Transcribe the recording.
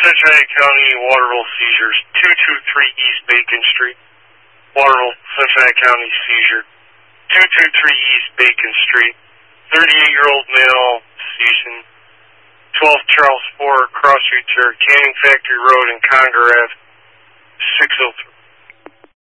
Cincinnati County, Waterville seizures, 223 East Bacon Street. Waterville, Cincinnati County seizure, 223 East Bacon Street. 38-year-old male, season, 12 Charles Ford, Cross Street, Canning Factory Road in Conger Ave, 603.